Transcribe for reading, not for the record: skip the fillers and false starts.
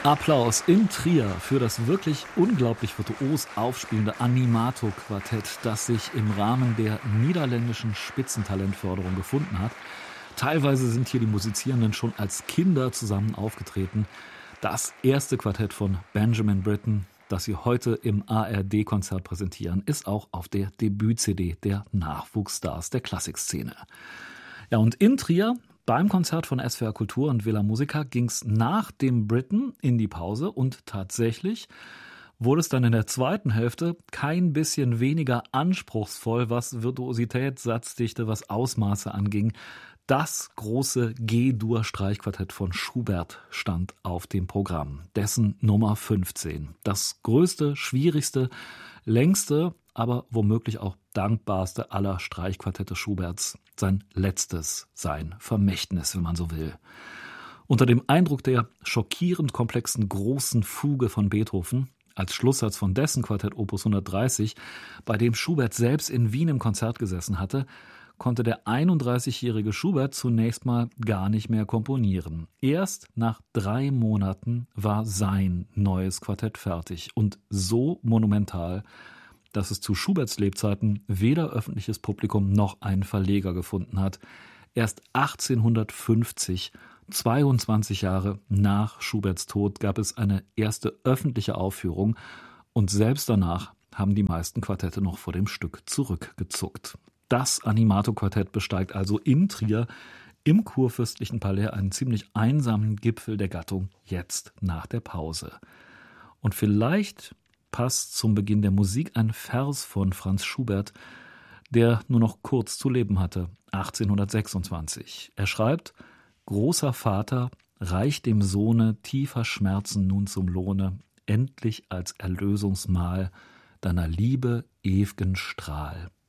Applaus in Trier für das wirklich unglaublich virtuos aufspielende Animato-Quartett, das sich im Rahmen der niederländischen Spitzentalentförderung gefunden hat. Teilweise sind hier die Musizierenden schon als Kinder zusammen aufgetreten. Das erste Quartett von Benjamin Britten, das sie heute im ARD-Konzert präsentieren, ist auch auf der Debüt-CD der Nachwuchsstars der Klassikszene. Ja, und in Trier beim Konzert von SWR Kultur und Villa Musica ging es nach dem Britten in die Pause und tatsächlich wurde es dann in der zweiten Hälfte kein bisschen weniger anspruchsvoll, was Virtuosität, Satzdichte, was Ausmaße anging. Das große G-Dur-Streichquartett von Schubert stand auf dem Programm, dessen Nummer 15. Das größte, schwierigste, längste, aber womöglich auch dankbarste aller Streichquartette Schuberts. Sein letztes, sein Vermächtnis, wenn man so will. Unter dem Eindruck der schockierend komplexen großen Fuge von Beethoven, als Schlusssatz von dessen Quartett Opus 130, bei dem Schubert selbst in Wien im Konzert gesessen hatte, konnte der 31-jährige Schubert zunächst mal gar nicht mehr komponieren. Erst nach 3 Monaten war sein neues Quartett fertig und so monumental, dass es zu Schuberts Lebzeiten weder öffentliches Publikum noch ein Verleger gefunden hat. Erst 1850, 22 Jahre nach Schuberts Tod, gab es eine erste öffentliche Aufführung und selbst danach haben die meisten Quartette noch vor dem Stück zurückgezuckt. Das Animato-Quartett besteigt also in Trier im Kurfürstlichen Palais einen ziemlich einsamen Gipfel der Gattung jetzt nach der Pause. Und vielleicht passt zum Beginn der Musik ein Vers von Franz Schubert, der nur noch kurz zu leben hatte, 1826. Er schreibt: Großer Vater, reich dem Sohne tiefer Schmerzen nun zum Lohne, endlich als Erlösungsmahl deiner Liebe ew'gen Strahl.